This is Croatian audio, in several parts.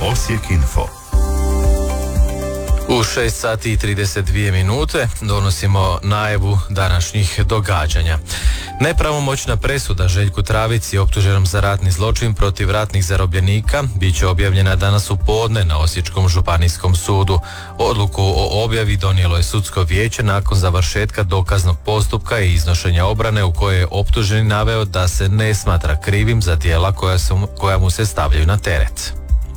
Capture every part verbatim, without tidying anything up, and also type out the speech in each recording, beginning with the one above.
Osijek Info. U šest sati i trideset dvije minute donosimo najavu današnjih događanja. Nepravomoćna presuda Željku Travici optuženom za ratni zločin protiv ratnih zarobljenika bit će objavljena danas u podne na Osječkom županijskom sudu. Odluku o objavi donijelo je sudsko vijeće nakon završetka dokaznog postupka i iznošenja obrane u kojoj je optuženi naveo da se ne smatra krivim za djela koja, su, koja mu se stavljaju na teret.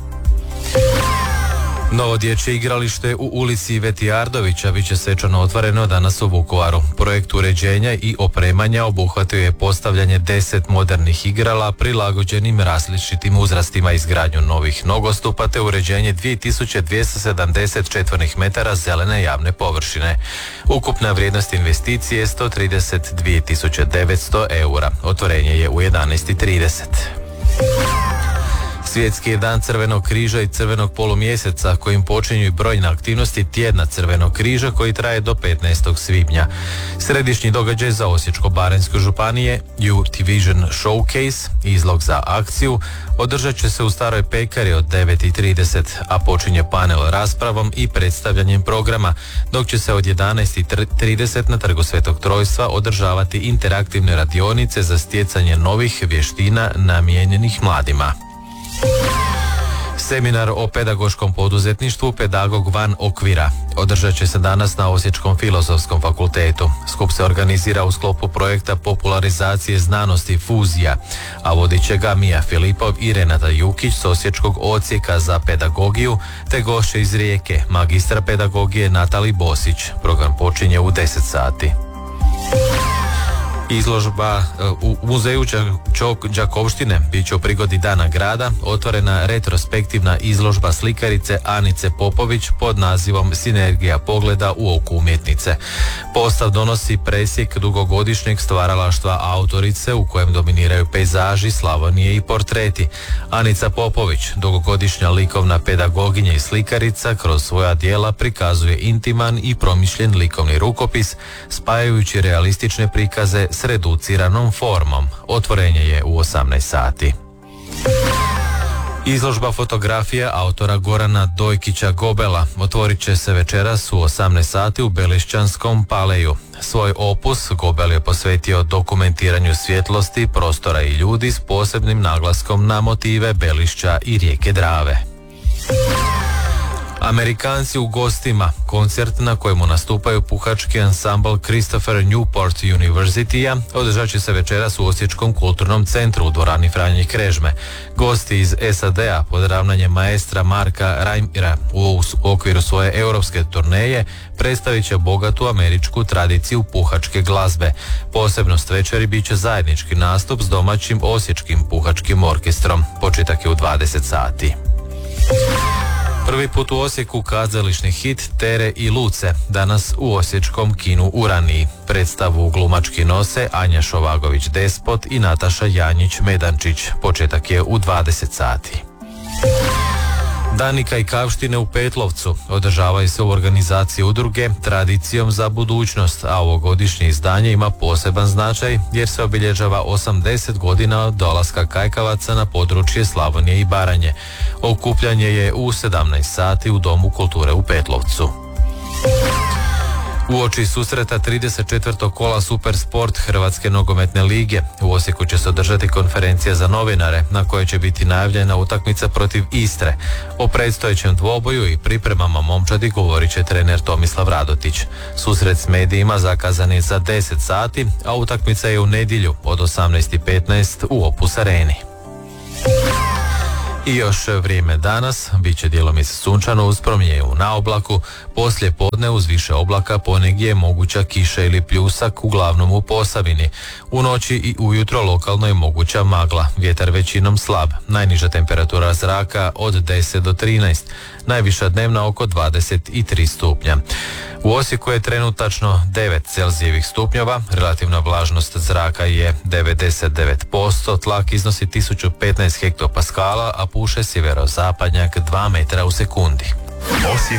Novo dječje igralište u ulici Iveti Ardovića bit će svečano otvoreno danas u Vukovaru. Projekt uređenja i opremanja obuhvatio je postavljanje deset modernih igrala prilagođenim različitim uzrastima, izgradnju novih nogostupa te uređenje dvije tisuće dvjesto sedamdeset četvornih metara zelene javne površine. Ukupna vrijednost investicije je sto trideset dvije tisuće devetsto eura. Otvorenje je u jedanaest i trideset. Svjetski je dan Crvenog križa i Crvenog polumjeseca kojim počinju i brojne aktivnosti tjedna Crvenog križa koji traje do petnaestog svibnja. Središnji događaj za Osječko-baranjsku županije Youth Vision Showcase, izlog za akciju, održat će se u Staroj pekari od devet i trideset, a počinje panel raspravom i predstavljanjem programa, dok će se od jedanaest i trideset na Trgu Svetog Trojstva održavati interaktivne radionice za stjecanje novih vještina namijenjenih mladima. Seminar o pedagoškom poduzetništvu Pedagog van okvira održat će se danas na Osječkom filozofskom fakultetu. Skup se organizira u sklopu projekta popularizacije znanosti Fuzija, a vodit će ga Mija Filipov i Renata Jukić s Osječkog odsjeka za pedagogiju te gošće iz Rijeke, magistra pedagogije Natali Bosić. Program počinje u deset sati. Izložba u muzeju Đakovštine bit će u prigodi Dana grada otvorena retrospektivna izložba slikarice Anice Popović pod nazivom Sinergija pogleda u oku umjetnice. Postav donosi presjek dugogodišnjeg stvaralaštva autorice u kojem dominiraju pejzaži, Slavonije i portreti. Anica Popović, dugogodišnja likovna pedagoginja i slikarica, kroz svoja djela prikazuje intiman i promišljen likovni rukopis, spajajući realistične prikaze s reduciranom formom. Otvorenje je u osamnaest sati. Izložba fotografija autora Gorana Dojkića Gobela otvorit će se večeras u osamnaest sati u Belišćanskom paleju. Svoj opus Gobel je posvetio dokumentiranju svjetlosti, prostora i ljudi s posebnim naglaskom na motive Belišća i rijeke Drave. Amerikanci u gostima, koncert na kojemu nastupaju puhački ansambl Christopher Newport University-a održat će se večeras u Osječkom kulturnom centru u dvorani Franje Krežme. Gosti iz S A D-a pod ravnanjem maestra Marka Reimera u okviru svoje europske turneje predstavit će bogatu američku tradiciju puhačke glazbe. Posebnost večeri bit će zajednički nastup s domaćim osječkim puhačkim orkestrom. Početak je u dvadeset sati. Prvi put u Osijeku kazališni hit Tere i Luce, danas u Osječkom kinu Uraniji. Predstavu glumački nose Anja Šovagović Despot i Nataša Janjić Medančić. Početak je u dvadeset sati. Dani Kajkavštine u Petlovcu održavaju se u organizaciji udruge Tradicijom za budućnost, a ovogodišnje izdanje ima poseban značaj jer se obilježava osamdeset godina od dolaska kajkavaca na područje Slavonije i Baranje. Okupljanje je u sedamnaest sati u Domu kulture u Petlovcu. Uoči susreta trideset četvrtog kola Super Sport Hrvatske nogometne lige u Osijeku će se održati konferencija za novinare na kojoj će biti najavljena utakmica protiv Istre. O predstojećem dvoboju i pripremama momčadi govorit će trener Tomislav Radotić. Susret s medijima zakazan je za deset sati, a utakmica je u nedjelju od osamnaest i petnaest u Opus Areni. I još vrijeme danas, bit će djelomice sunčano uz promjenu na oblaku, poslije podne uz više oblaka ponegdje je moguća kiša ili pljusak, uglavnom u Posavini. U noći i ujutro lokalno je moguća magla, vjetar većinom slab, najniža temperatura zraka od deset do trinaest, najviša dnevna oko dvadeset tri stupnja. U Osijeku je trenutačno devet Celzijevih stupnjeva, relativna vlažnost zraka je devedeset devet posto, tlak iznosi tisuću petnaest hektopaskala, a puše sjeverozapadnjak dva metra u sekundi.